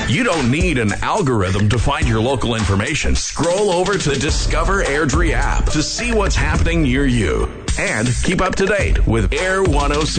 You don't need an algorithm to find your local information. Scroll over to the Discover Airdrie app to see what's happening near you. And keep up to date with Air 106.